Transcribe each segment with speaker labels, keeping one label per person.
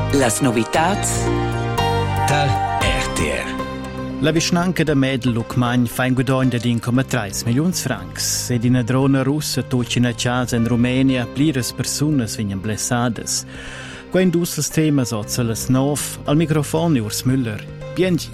Speaker 1: Las novitats
Speaker 2: dal RTR.
Speaker 3: La vischnanca da Mädel Lucmagn fa in guadagno di 1,3 milioni francs. Ed in una drona russa tocci una casa in Romania, pliras personas vengono blessadas. Qua in dus les temas ozza las 9, al microfono Urs Müller. Biengi.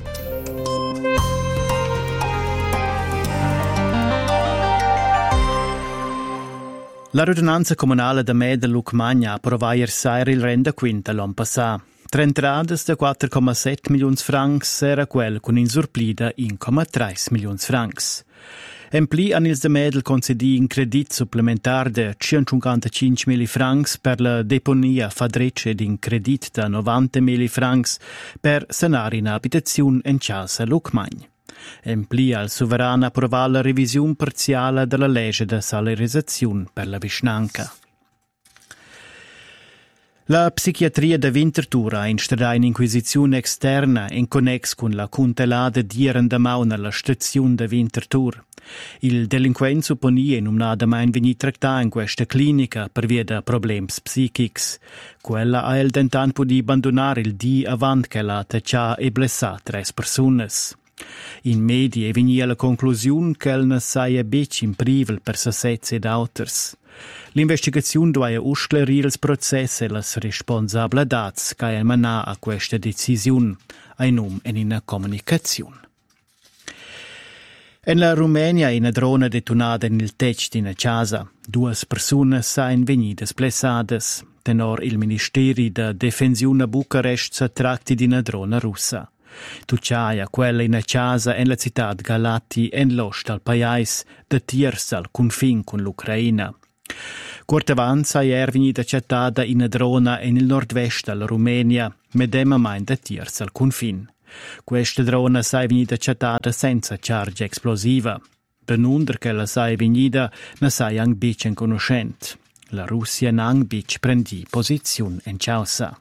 Speaker 3: La Radunanza Comunale da Mädel Lucmagn ha approvato ieri sera il rendiconto l'anno passato. 3 entradas de 4,7 milioni francs era quel con in surplida 1,3 milioni francs. En pli han ils de Mädel concedi un credit supplementar de 155.000 francs per la deponia fadrecce ed un credit de 90.000 francs per sanare in abitazione in casa Lucmagn. En pli al sovrano approvà la revisione parziale della legge de salarizzazione per la vischnanca. La psichiatria da Winterthur ha installato un'inquisizione esterna in connex con la cuntelada d'Ierendamau nella stazione da Winterthur. Il delinquente supponia in un veni trattato in questa clinica per via di problemi psichici. Quella ha il tentato di abbandonare il dì avanti che la taccia e blessà 3 persone. In media venia la conclusione che il ne saia bec in privel per sasezze ed auters. L'investigazione doveva usclarire il processo e le responsabilità che emanà a questa decisione, a nome e in una comunicazione. In la Romania una drona detonata nel tetto di una casa. 2 persone sono venite blessate. Tenor il Ministero della Difesa a Bucarest si tratti di una drona russa. Tucciaia quella in una casa in la città di Galati in l'ost al paese de tiers al confine con l'Ucraina. Quart avanti è venuta accettata in una drona nel nord-est della Romania, medemamente de tiers al confine. Questa drona è venuta accettata senza charge esplosiva. Benundra che la è venuta, ne è anche bic in conoscente. La Russia non bic prendi posizione in causa.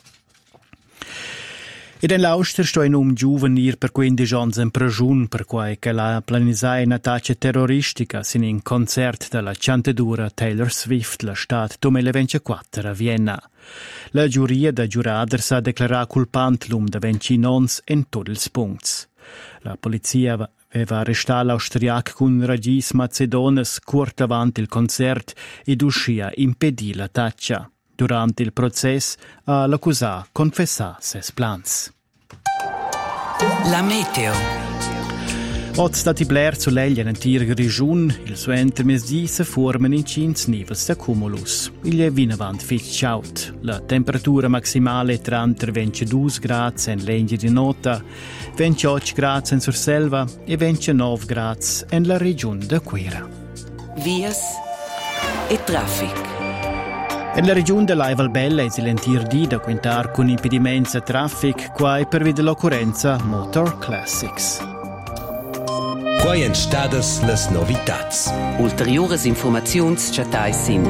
Speaker 3: Ed in l'Austria sto in giovanile per 15 anni in prigione per cui che la planizzai un'attacco terroristica sin in concert della cantadora Taylor Swift la stat 2024 a Vienna. La giuria da giuraders ha declarato culpante l'um da 20 nons in tutti i punti. La polizia aveva arrestato l'austriac con ragis macedones curt avanti il concert ed uscia impedì la taccia. Durante il processo ha l'accusato confessato ses plans.
Speaker 1: La meteo.
Speaker 3: Oggi stati bler su l'eglia in tir grigiun, il suo intermesdi si formano in 5 nivels da cumulus. Il è vinavant fitch chaut. La temperatura maximale tra 22 gradi in l'eglia di nota, 28 gradi in Surselva e 29 gradi in la regione da Quera.
Speaker 1: Vias e traffic.
Speaker 3: In la regione della Valbella è l'entir di da quintar con impedimenti a traffic, qua per via dell'occorrenza Motor Classics.
Speaker 2: Quai en stadas las novitats.
Speaker 1: Ulteriores informazions chatais in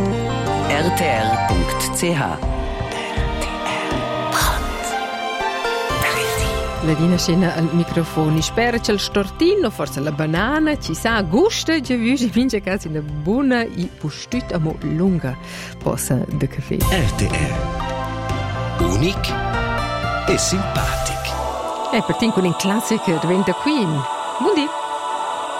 Speaker 1: rtr.ch.
Speaker 4: La Dina scena al microfono. Spera che il stortino, forse la banana, ci sa gusto, già visto vince cazzo una buona e postut amo lunga posa de caffè.
Speaker 2: RTR. Unic e simpatic.
Speaker 4: Per te con un classico diventa qui. Buondì.